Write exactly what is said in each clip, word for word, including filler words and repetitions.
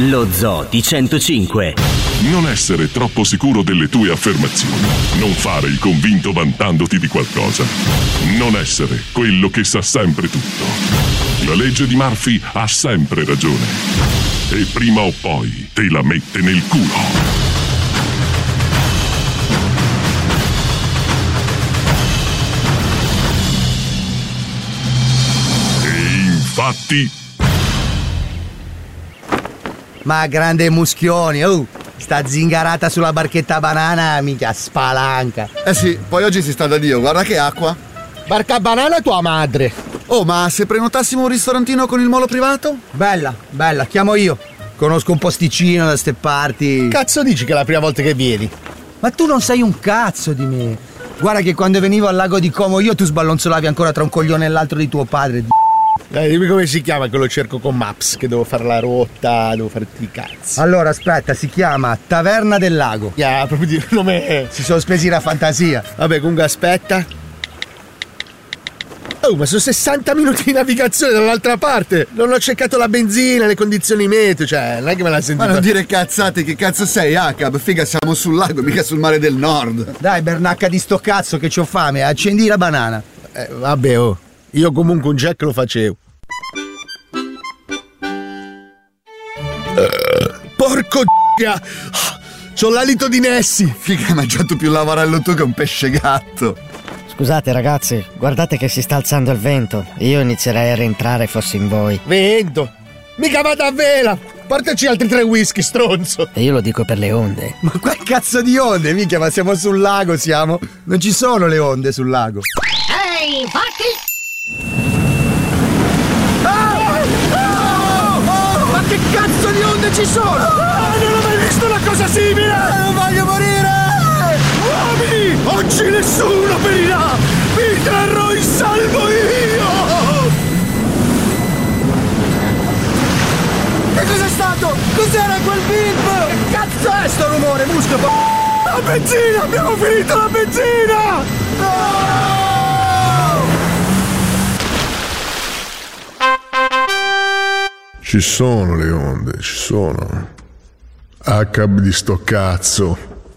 Lo Zoo di centocinque. Non essere troppo sicuro delle tue affermazioni. Non fare il convinto vantandoti di qualcosa. Non essere quello che sa sempre tutto. La legge di Murphy ha sempre ragione. E prima o poi te la mette nel culo. E infatti... Ma grande Muschioni, oh, sta zingarata sulla barchetta banana, mica spalanca. Eh sì, poi oggi si sta da Dio, guarda che acqua. Barca banana è tua madre. Oh, ma se prenotassimo un ristorantino con il molo privato? Bella, bella, chiamo io. Conosco un posticino da ste parti. Cazzo dici che è la prima volta che vieni? Ma tu non sai un cazzo di me. Guarda che quando venivo al lago di Como io tu sballonzolavi ancora tra un coglione e l'altro di tuo padre. Dai, dimmi come si chiama, che lo cerco con Maps, che devo fare la rotta, devo fare tutti i cazzi. Allora, aspetta, si chiama Taverna del Lago. Yeah, proprio di nome. Si sono spesi la fantasia. Vabbè, comunque aspetta. Oh, ma sono sessanta minuti di navigazione dall'altra parte. Non ho cercato la benzina, le condizioni meteo, cioè, non è che me l'ha sentita. Ma non dire cazzate, che cazzo sei, Acab? Figa, siamo sul lago, mica sul mare del nord. Dai, Bernacca di sto cazzo che c'ho fame, accendi la banana. Eh, vabbè, oh. Io comunque un jack lo facevo. Uh, porco d***a! C'ho l'alito di Nessi! Figa, hai mangiato più lavarello tu che un pesce gatto. Scusate ragazzi, guardate che si sta alzando il vento. Io inizierei a rientrare fossi in voi. Vento? Mica vado a vela! Portaci altri tre whisky, stronzo! E io lo dico per le onde. Ma quel cazzo di onde, mica, ma siamo sul lago, siamo. Non ci sono le onde sul lago. Ehi, infatti! Ma che cazzo di onde ci sono? Ah, non ho mai visto una cosa simile! Non voglio morire! Uomini! Oggi nessuno perirà! Vi terrò in salvo io! Che cos'è stato? Cos'era quel bip? Che cazzo è sto rumore, Musco? La benzina! Abbiamo finito la benzina! No! Ci sono le onde, ci sono. Acab di sto cazzo.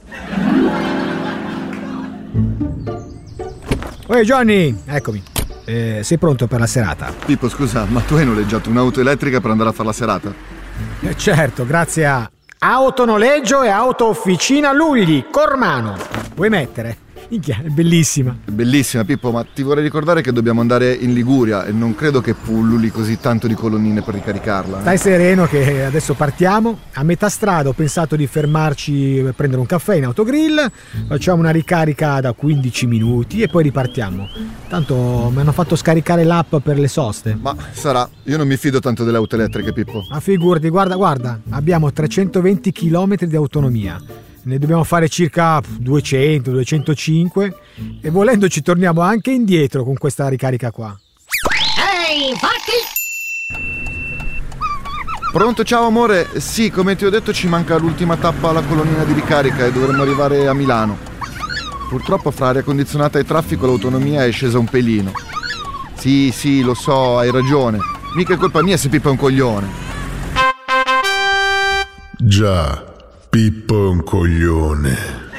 Oi Johnny, eccomi. Eh, sei pronto per la serata? Pippo, scusa, ma tu hai noleggiato un'auto elettrica per andare a fare la serata? Eh, certo, grazie a Autonoleggio e Auto Officina Lugli, Cormano. Vuoi mettere? Minchia, è bellissima. È bellissima, Pippo, ma ti vorrei ricordare che dobbiamo andare in Liguria e non credo che pulluli così tanto di colonnine per ricaricarla. Stai sereno che adesso partiamo. A metà strada ho pensato di fermarci per prendere un caffè in autogrill. Facciamo una ricarica da quindici minuti e poi ripartiamo. Tanto mi hanno fatto scaricare l'app per le soste. Ma sarà, io non mi fido tanto delle auto elettriche, Pippo. Ma figurati, guarda, guarda, abbiamo trecentoventi chilometri di autonomia. Ne dobbiamo fare circa duecento duecentocinque e volendo ci torniamo anche indietro con questa ricarica qua. Ehi, infatti! Pronto, ciao amore. Sì, come ti ho detto ci manca l'ultima tappa alla colonnina di ricarica e dovremmo arrivare a Milano. Purtroppo fra aria condizionata e traffico l'autonomia è scesa un pelino. Sì, sì, lo so, hai ragione. Mica è colpa mia se Pippo è un coglione. Già, Pippo è un coglione.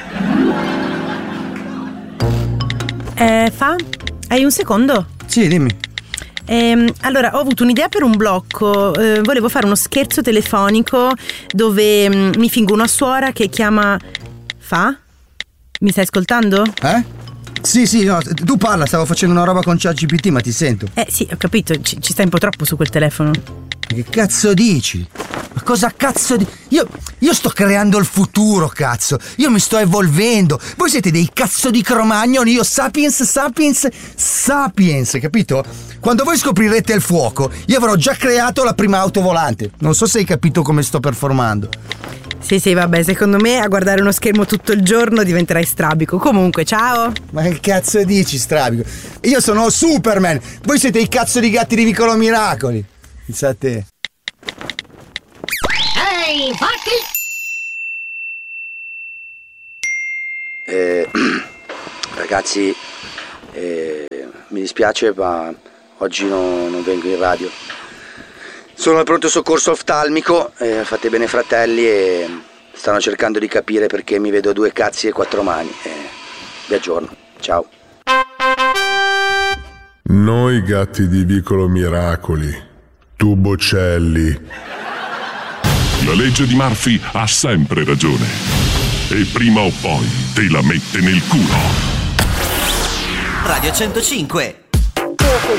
Eh, fa? Hai un secondo? Sì, dimmi. Ehm, allora, ho avuto un'idea per un blocco. Eh, volevo fare uno scherzo telefonico dove mm, mi fingo una suora che chiama... Fa? Mi stai ascoltando? Eh? Sì, sì, no, tu parla, stavo facendo una roba con ChatGPT, ma ti sento. Eh sì, ho capito, ci, ci stai un po' troppo su quel telefono. Che cazzo dici? Ma cosa cazzo di... Io, io sto creando il futuro, cazzo. Io mi sto evolvendo. Voi siete dei cazzo di cromagnoni. Io sapiens, sapiens, sapiens, capito? Quando voi scoprirete il fuoco, io avrò già creato la prima auto volante. Non so se hai capito come sto performando. Sì, sì, vabbè, secondo me a guardare uno schermo tutto il giorno diventerai strabico. Comunque, ciao. Ma che cazzo dici, strabico? Io sono Superman. Voi siete i cazzo di gatti di Vicolo Miracoli. Pensa a te. Ehi, infatti! Eh, ragazzi, eh, mi dispiace ma oggi no, non vengo in radio. Sono al pronto soccorso oftalmico, eh, fate bene fratelli e stanno cercando di capire perché mi vedo due cazzi e quattro mani. Eh, vi aggiorno, ciao. Noi gatti di Vicolo Miracoli, tu Bocelli. La legge di Murphy ha sempre ragione. E prima o poi te la mette nel culo. Radio centocinque.